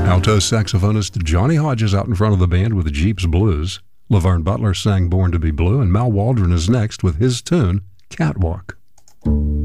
Alto saxophonist Johnny Hodges out in front of the band with Jeep's Blues. Laverne Butler sang Born to be Blue, and Mal Waldron is next with his tune, Catwalk.